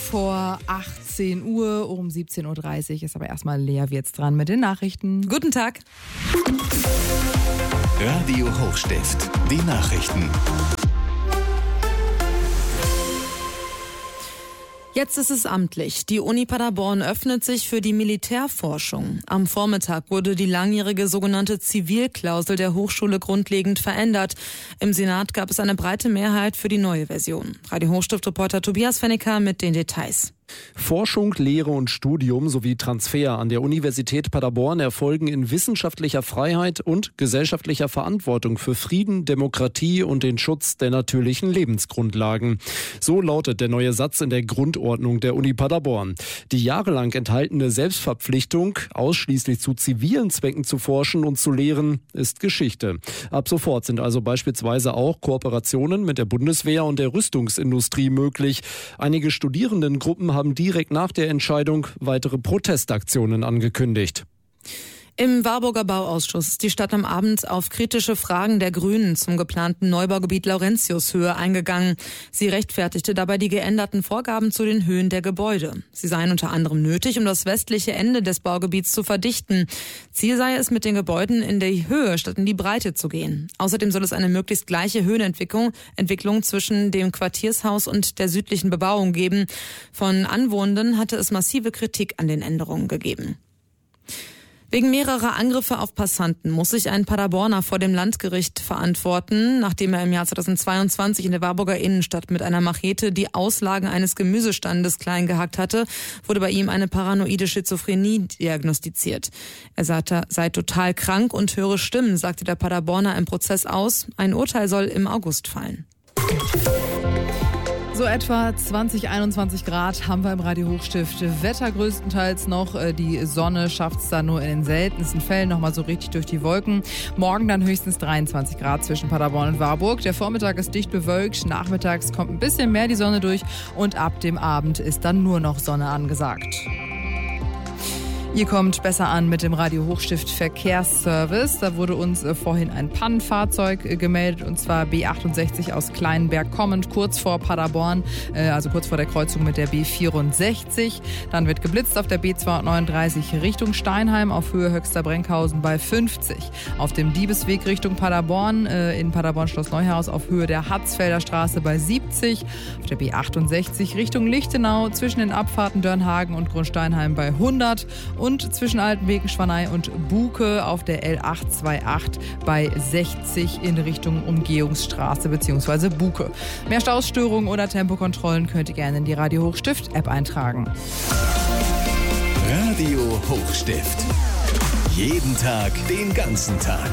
vor 18 Uhr, um 17.30 Uhr ist aber erstmal Lea Wirtz dran mit den Nachrichten. Guten Tag. Radio Hochstift, die Nachrichten. Jetzt ist es amtlich. Die Uni Paderborn öffnet sich für die Militärforschung. Am Vormittag wurde die langjährige sogenannte Zivilklausel der Hochschule grundlegend verändert. Im Senat gab es eine breite Mehrheit für die neue Version. Radio Hochstift-Reporter Tobias Fennecker mit den Details. Forschung, Lehre und Studium sowie Transfer an der Universität Paderborn erfolgen in wissenschaftlicher Freiheit und gesellschaftlicher Verantwortung für Frieden, Demokratie und den Schutz der natürlichen Lebensgrundlagen. So lautet der neue Satz in der Grundordnung der Uni Paderborn. Die jahrelang enthaltene Selbstverpflichtung, ausschließlich zu zivilen Zwecken zu forschen und zu lehren, ist Geschichte. Ab sofort sind also beispielsweise auch Kooperationen mit der Bundeswehr und der Rüstungsindustrie möglich. Einige Studierendengruppen haben direkt nach der Entscheidung weitere Protestaktionen angekündigt. Im Warburger Bauausschuss ist die Stadt am Abend auf kritische Fragen der Grünen zum geplanten Neubaugebiet Laurentiushöhe eingegangen. Sie rechtfertigte dabei die geänderten Vorgaben zu den Höhen der Gebäude. Sie seien unter anderem nötig, um das westliche Ende des Baugebiets zu verdichten. Ziel sei es, mit den Gebäuden in die Höhe statt in die Breite zu gehen. Außerdem soll es eine möglichst gleiche Höhenentwicklung zwischen dem Quartiershaus und der südlichen Bebauung geben. Von Anwohnenden hatte es massive Kritik an den Änderungen gegeben. Wegen mehrerer Angriffe auf Passanten muss sich ein Paderborner vor dem Landgericht verantworten, nachdem er im Jahr 2022 in der Warburger Innenstadt mit einer Machete die Auslagen eines Gemüsestandes klein gehackt hatte, wurde bei ihm eine paranoide Schizophrenie diagnostiziert. Er sei total krank und höre Stimmen, sagte der Paderborner im Prozess aus. Ein Urteil soll im August fallen. So etwa 20, 21 Grad haben wir im Radio Hochstift. Wetter größtenteils noch. Die Sonne schafft es dann nur in den seltensten Fällen nochmal so richtig durch die Wolken. Morgen dann höchstens 23 Grad zwischen Paderborn und Warburg. Der Vormittag ist dicht bewölkt. Nachmittags kommt ein bisschen mehr die Sonne durch. Und ab dem Abend ist dann nur noch Sonne angesagt. Ihr kommt besser an mit dem Radio Hochstift Verkehrsservice. Da wurde uns vorhin ein Pannenfahrzeug gemeldet, und zwar B68 aus Kleinenberg kommend, kurz vor Paderborn, also kurz vor der Kreuzung mit der B64. Dann wird geblitzt auf der B239 Richtung Steinheim auf Höhe Höxter-Brenkhausen bei 50. Auf dem Diebesweg Richtung Paderborn, in Paderborn-Schloss Neuhaus auf Höhe der Hatzfelder Straße bei 70. Auf der B68 Richtung Lichtenau zwischen den Abfahrten Dörnhagen und Grundsteinheim bei 100. Und zwischen Altenbeken, Schwanei und Buke auf der L828 bei 60 in Richtung Umgehungsstraße bzw. Buke. Mehr Stausstörungen oder Tempokontrollen könnt ihr gerne in die Radio Hochstift App eintragen. Radio Hochstift. Jeden Tag, den ganzen Tag.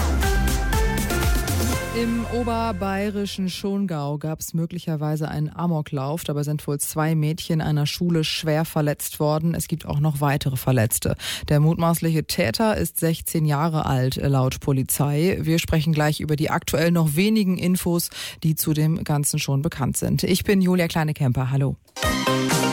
Im oberbayerischen Schongau gab es möglicherweise einen Amoklauf. Dabei sind wohl 2 Mädchen einer Schule schwer verletzt worden. Es gibt auch noch weitere Verletzte. Der mutmaßliche Täter ist 16 Jahre alt, laut Polizei. Wir sprechen gleich über die aktuell noch wenigen Infos, die zu dem Ganzen schon bekannt sind. Ich bin Julia Kleine-Kemper. Hallo.